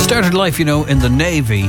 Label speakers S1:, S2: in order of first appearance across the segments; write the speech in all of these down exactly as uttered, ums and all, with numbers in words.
S1: Started life, you know, in the Navy,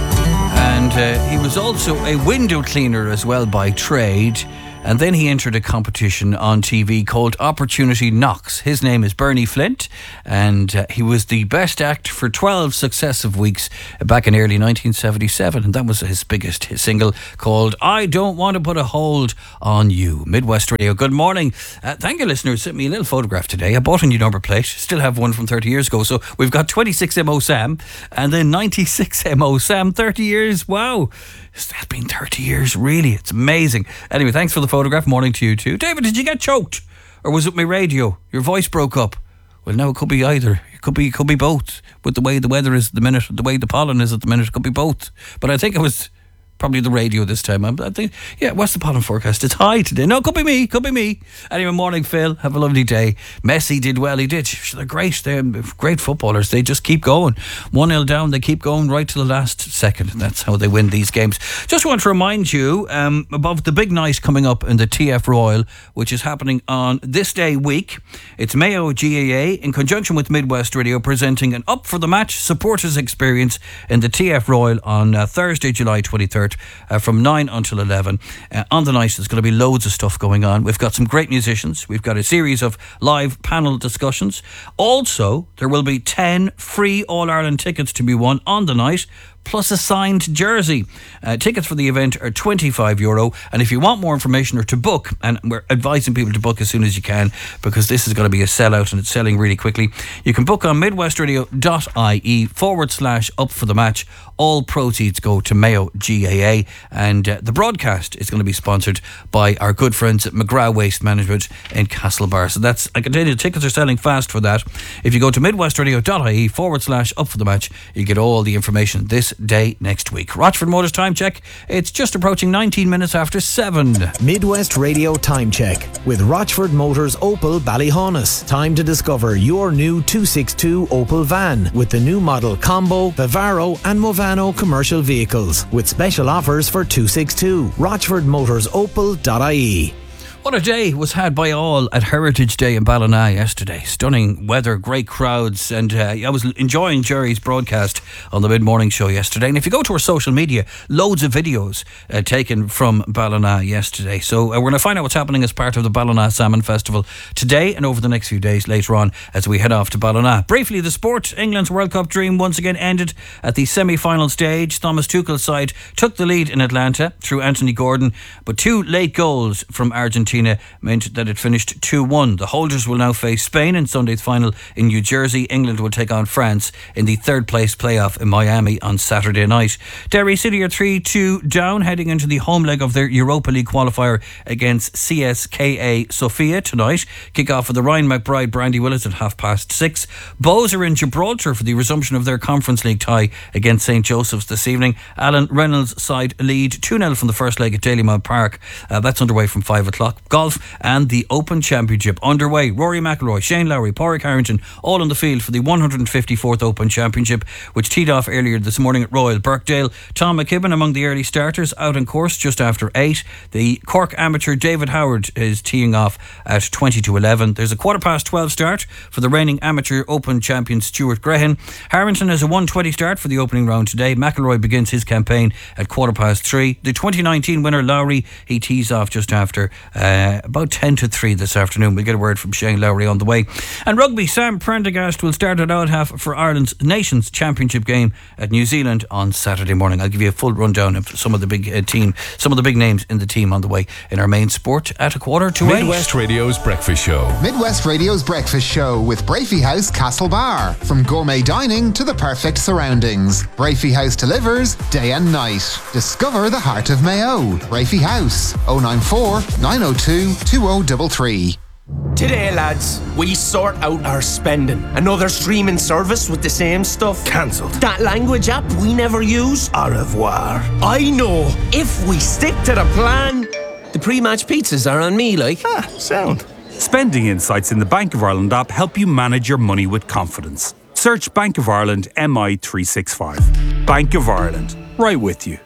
S1: and uh, he was also a window cleaner as well by trade. And then he entered a competition on T V called Opportunity Knocks. His name is Bernie Flint, and uh, he was the best act for twelve successive weeks back in early nineteen seventy-seven. And that was his biggest single, called I Don't Want to Put a Hold on You. Midwest Radio, good morning. Uh, thank you, listeners. Sent me a little photograph today. I bought a new number plate. Still have one from thirty years ago. So we've got twenty-six M O Sam and then ninety-six M O Sam. thirty years. Wow. That's been thirty years, really. It's amazing. Anyway, thanks for the photograph. Morning to you too. David, did you get choked? Or was it my radio? Your voice broke up. Well, no, it could be either. It could be, it could be both. With the way the weather is at the minute, the way the pollen is at the minute, it could be both. But I think it was probably the radio this time. I think, yeah, what's the pollen forecast? It's high today. No, could be me, could be me. Anyway, morning, Phil. Have a lovely day. Messi did well, he did. They're great. They're great footballers. They just keep going. one nil down, they keep going right to the last second. That's how they win these games. Just want to remind you um, about the big night coming up in the T F Royal, which is happening on this day week. It's Mayo G A A in conjunction with Midwest Radio presenting an Up for the Match supporters experience in the T F Royal on uh, Thursday, July twenty-third. Uh, from nine until eleven. Uh, on the night, there's going to be loads of stuff going on. We've got some great musicians. We've got a series of live panel discussions. Also, there will be ten free All-Ireland tickets to be won on the night, plus a signed jersey. Uh, tickets for the event are twenty-five euro. And if you want more information or to book, and we're advising people to book as soon as you can, because this is going to be a sellout and it's selling really quickly, you can book on midwestradio.ie forward slash up for the match. All proceeds go to Mayo G A A, and uh, the broadcast is going to be sponsored by our good friends at McGrath Waste Management in Castlebar. So that's, I can tell you, the tickets are selling fast for that. If you go to midwestradio.ie forward slash up for the match, you get all the information this day next week. Rochford Motors time check. It's just approaching nineteen minutes after seven.
S2: Midwest Radio time check with Rochford Motors Opel Ballyhaunis. Time to discover your new two sixty-two Opel van with the new model Combo, Vivaro and Movano commercial vehicles with special offers for two sixty-two. rochford motors opel dot I E.
S1: What a day was had by all at Heritage Day in Ballina yesterday. Stunning weather, great crowds, and uh, I was enjoying Jerry's broadcast on the mid-morning show yesterday. And if you go to our social media, loads of videos uh, taken from Ballina yesterday. So uh, we're going to find out what's happening as part of the Ballina Salmon Festival today and over the next few days later on as we head off to Ballina. Briefly, the sport. England's World Cup dream once again ended at the semi-final stage. Thomas Tuchel's side took the lead in Atlanta through Anthony Gordon, but two late goals from Argentina meant that it finished two one. The holders will now face Spain in Sunday's final in New Jersey. England will take on France in the third place playoff in Miami on Saturday night. Derry City are three two down heading into the home leg of their Europa League qualifier against C S K A Sofia tonight. Kick-off for the Ryan McBride Brandy Willis at half past six. Bows are in Gibraltar for the resumption of their Conference League tie against Saint Joseph's this evening. Alan Reynolds' side lead two nil from the first leg at Dalymount Park. Uh, that's underway from five o'clock. Golf and the Open Championship underway. Rory McIlroy, Shane Lowry, Pádraig Harrington all on the field for the one hundred fifty-fourth Open Championship, which teed off earlier this morning at Royal Birkdale. Tom McKibben among the early starters, out on course just after eight. The Cork amateur David Howard is teeing off at twenty to eleven. There's a quarter past twelve start for the reigning amateur Open champion Stuart Grehan. Harrington has a one twenty start for the opening round today. McIlroy begins his campaign at quarter past three. The twenty nineteen winner Lowry, he tees off just after uh, about ten to three this afternoon. We'll get a word from Shane Lowry on the way. And rugby, Sam Prendergast will start at out half for Ireland's Nations Championship game at New Zealand on Saturday morning. I'll give you a full rundown of some of the big uh, team, some of the big names in the team on the way in our main sport at a quarter to eight.
S3: Midwest Radio's Breakfast Show.
S4: Midwest Radio's Breakfast Show with Brafey House Castlebar. From gourmet dining to the perfect surroundings, Brafey House delivers day and night. Discover the heart of Mayo. Brafey House oh nine four, nine oh two, two oh three three.
S5: Today, lads, we sort out our spending. Another streaming service with the same stuff.
S6: Cancelled.
S5: That language app we never use.
S6: Au revoir.
S5: I know. If we stick to the plan, the pre-match pizzas are on me, like.
S6: Ah, sound.
S7: Spending insights in the Bank of Ireland app help you manage your money with confidence. Search Bank of Ireland M I three sixty-five. Bank of Ireland. Right with you.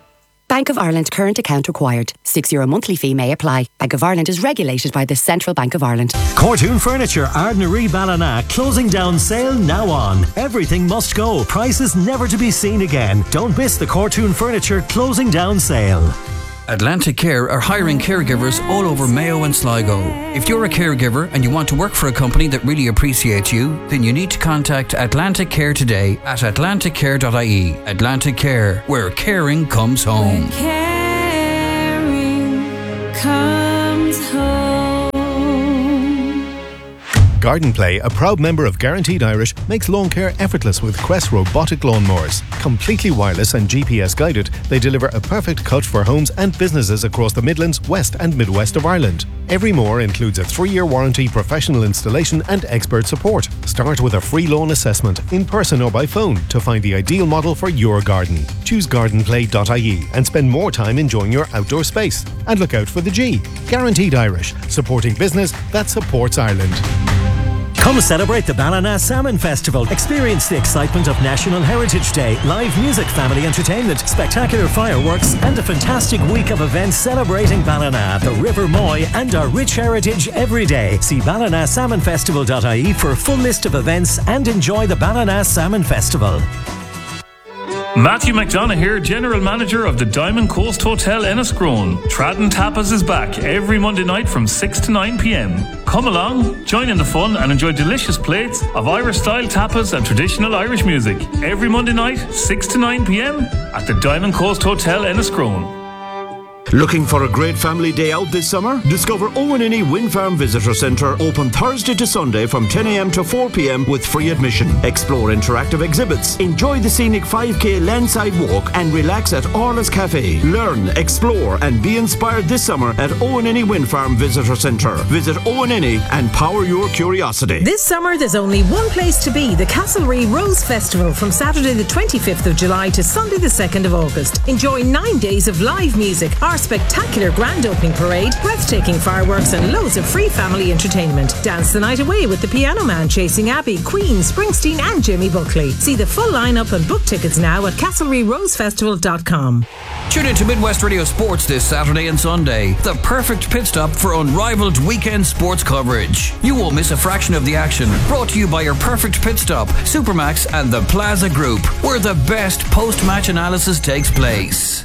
S3: Bank of Ireland current account required. six euro monthly fee may apply. Bank of Ireland is regulated by the Central Bank of Ireland.
S6: Cortoon Furniture, Ardnaree Ballina, closing down sale now on. Everything must go. Prices never to be seen again. Don't miss the Cortoon Furniture closing down sale.
S1: Atlantic Care are hiring caregivers all over Mayo and Sligo. If you're a caregiver and you want to work for a company that really appreciates you, then you need to contact Atlantic Care today at atlantic care dot I E. Atlantic Care, where caring comes home.
S8: Where caring comes home.
S9: Garden Play, a proud member of Guaranteed Irish, makes lawn care effortless with Quest robotic lawnmowers. Completely wireless and G P S guided, they deliver a perfect cut for homes and businesses across the Midlands, West and Midwest of Ireland. Every mower includes a three-year warranty, professional installation and expert support. Start with a free lawn assessment, in person or by phone, to find the ideal model for your garden. Choose garden play dot I E and spend more time enjoying your outdoor space. And look out for the G. Guaranteed Irish, supporting business that supports Ireland.
S6: Come celebrate the Ballina Salmon Festival. Experience the excitement of National Heritage Day, live music, family entertainment, spectacular fireworks, and a fantastic week of events celebrating Ballina, the River Moy, and our rich heritage every day. See ballina salmon festival dot I E for a full list of events and enjoy the Ballina Salmon Festival.
S10: Matthew McDonough here, General Manager of the Diamond Coast Hotel Enniscrone. Tradden Tapas is back every Monday night from six to nine p.m. Come along, join in the fun and enjoy delicious plates of Irish-style tapas and traditional Irish music. Every Monday night, six to nine p.m. at the Diamond Coast Hotel Enniscrone.
S11: Looking for a great family day out this summer? Discover Owen Inny Wind Farm Visitor Centre, open Thursday to Sunday from ten a.m. to four p.m. with free admission. Explore interactive exhibits, enjoy the scenic five k landside walk and relax at Orla's Cafe. Learn, explore and be inspired this summer at Owen Inny Wind Farm Visitor Centre. Visit Owen Inny and power your curiosity.
S12: This summer there's only one place to be, the Castlereagh Rose Festival, from Saturday the twenty-fifth of July to Sunday the second of August. Enjoy nine days of live music, our spectacular grand opening parade, breathtaking fireworks and loads of free family entertainment. Dance the night away with the Piano Man, Chasing Abbey, Queen, Springsteen and Jimmy Buckley. See the full lineup and book tickets now at castlereagh rose festival dot com.
S1: Tune in to Midwest Radio Sports this Saturday and Sunday. The perfect pit stop for unrivaled weekend sports coverage. You won't miss a fraction of the action. Brought to you by your perfect pit stop, Supermax and the Plaza Group, where the best post-match analysis takes place.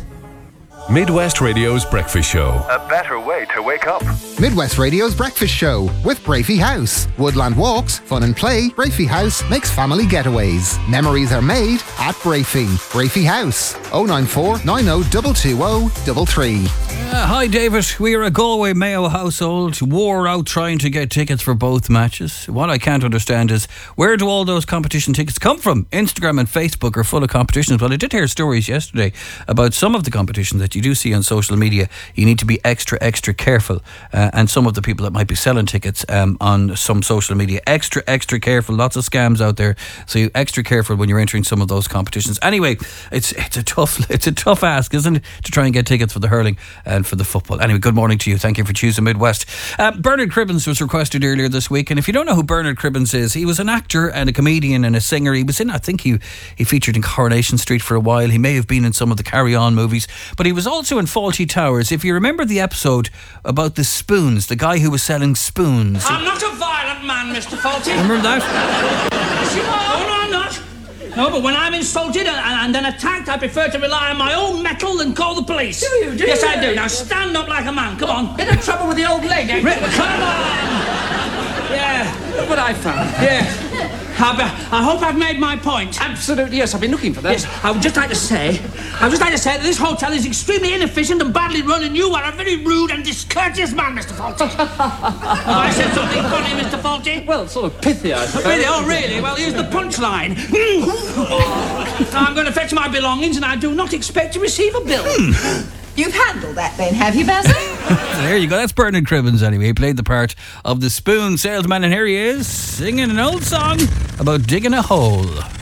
S13: Midwest Radio's Breakfast Show.
S14: A better way to wake up.
S4: Midwest Radio's Breakfast Show with Brafey House. Woodland walks, fun and play. Brafey House makes family getaways. Memories are made at Brafey. Brafey House. oh nine four, nine oh two two oh three three.
S1: Uh, hi David, we are a Galway Mayo household, wore out trying to get tickets for both matches. What I can't understand is, where do all those competition tickets come from? Instagram and Facebook are full of competitions. Well, I did hear stories yesterday about some of the competitions that you do see on social media. You need to be extra, extra careful. Uh, and some of the people that might be selling tickets um, on some social media, extra, extra careful. Lots of scams out there. So you extra careful when you're entering some of those competitions. Anyway, it's it's a tough it's a tough ask, isn't it, to try and get tickets for the hurling and for the football. Anyway, good morning to you. Thank you for choosing Midwest. Uh, Bernard Cribbins was requested earlier this week, and if you don't know who Bernard Cribbins is, he was an actor and a comedian and a singer. He was in, I think he he featured in Coronation Street for a while. He may have been in some of the Carry On movies, but he was also in Fawlty Towers. If you remember the episode about the spoons, the guy who was selling spoons.
S15: I'm not a violent man, Mister Fawlty.
S1: Remember that?
S15: Yes, you are. Oh, no, I'm not. No, but when I'm insulted and, and then attacked, I prefer to rely on my own mettle than call the police.
S16: Do you? Do
S15: yes,
S16: you?
S15: I do. Now stand up like a man. Come on.
S16: Get in trouble with the old lady.
S15: Re- Come on. Yeah.
S16: Look what I found.
S15: Yeah. I, I hope I've made my point.
S16: Absolutely, yes. I've been looking for that.
S15: Yes, I would just like to say, I would just like to say that this hotel is extremely inefficient and badly run, and you are a very rude and discourteous man, Mister Fawlty. Have I said something funny, Mister Fawlty?
S16: Well, sort of pithy, I suppose.
S15: Really? Oh, really? Well, here's the punchline. I'm going to fetch my belongings, and I do not expect to receive a bill.
S17: Hmm. You've handled that then, have you, Basil?
S1: So there you go. That's Bernard Cribbins anyway. He played the part of the spoon salesman, and here he is singing an old song about digging a hole.